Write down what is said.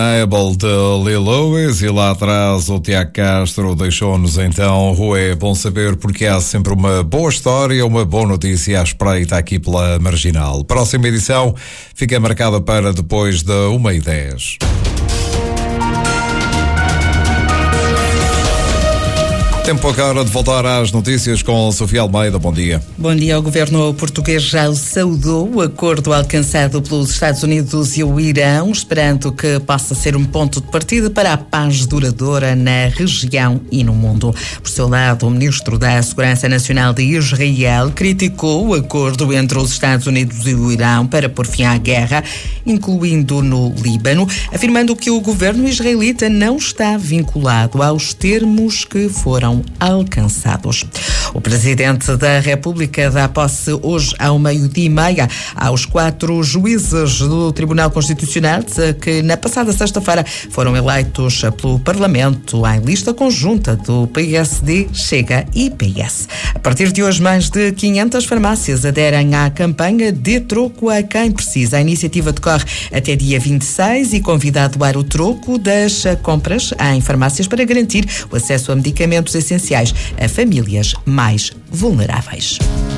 Able de Lil Louis, e lá atrás o Tiago Castro deixou-nos então. É bom saber porque há sempre uma boa história, uma boa notícia à espreita aqui pela Marginal. Próxima edição fica marcada para depois da 1h10. Tempo agora de voltar às notícias com Sofia Almeida. Bom dia. Bom dia. O governo português já saudou o acordo alcançado pelos Estados Unidos e o Irão, esperando que possa ser um ponto de partida para a paz duradoura na região e no mundo. Por seu lado, o ministro da Segurança Nacional de Israel criticou o acordo entre os Estados Unidos e o Irão para pôr fim à guerra, incluindo no Líbano, afirmando que o governo israelita não está vinculado aos termos que foram alcançados. O Presidente da República dá posse hoje ao 12h30 aos 4 juízes do Tribunal Constitucional que na passada sexta-feira foram eleitos pelo Parlamento em lista conjunta do PSD, Chega e PS. A partir de hoje, mais de 500 farmácias aderem à campanha Dê Troco a Quem Precisa. A iniciativa decorre até dia 26 e convida a doar o troco das compras em farmácias para garantir o acesso a medicamentos essenciais a famílias mais vulneráveis.